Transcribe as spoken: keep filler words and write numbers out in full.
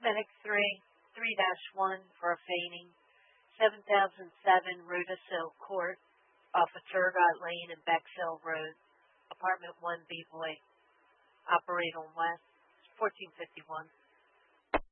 Clinic three, three dash one for a feigning, seven thousand seven Rudisill Court off of Turgot Lane and Bexhill Road, apartment one B Boy, operate on West, fourteen fifty-one.